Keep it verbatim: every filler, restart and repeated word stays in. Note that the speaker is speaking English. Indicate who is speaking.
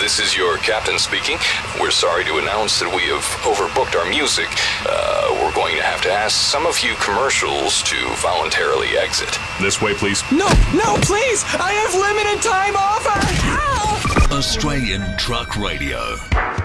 Speaker 1: this is your captain speaking. We're sorry to announce that we have overbooked our music. Uh, we're going to have to ask some of you commercials to voluntarily exit.
Speaker 2: This way, please.
Speaker 3: No, no, please! I have limited time offer! Ow!
Speaker 4: Australian Truck Radio.